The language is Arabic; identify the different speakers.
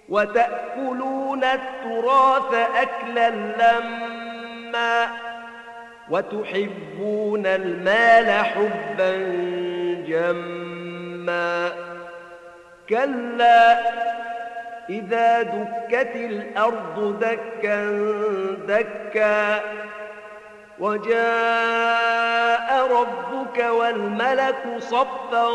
Speaker 1: وتأكلون التراث أكلا لما وتحبون المال حبا جما كلا إذا دكت الأرض دكا دكا وجاء ربك والملك صفا